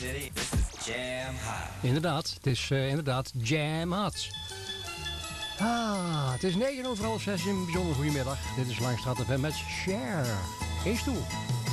City. This is Jam Hot. Inderdaad, het is inderdaad Jam Hot. Het is 9:06, een bijzonder goedemiddag. Dit is Langstraat FM met Cher. Geen stoel.